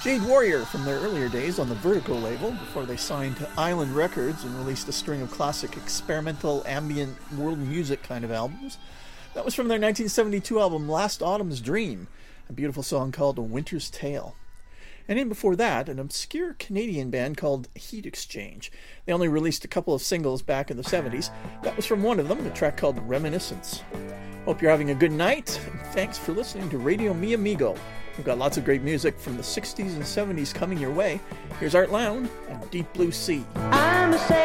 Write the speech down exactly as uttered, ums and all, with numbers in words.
Jade Warrior from their earlier days on the Vertigo label before they signed to Island Records and released a string of classic experimental ambient world music kind of albums. That was from their nineteen seventy-two album Last Autumn's Dream, a beautiful song called A Winter's Tale. And in before that, an obscure Canadian band called Heat Exchange. They only released a couple of singles back in the seventies. That was from one of them, a track called Reminiscence. Hope you're having a good night, and thanks for listening to Radio Mi Amigo. We've got lots of great music from the sixties and seventies coming your way. Here's Art Lown and Deep Blue Sea. I'm a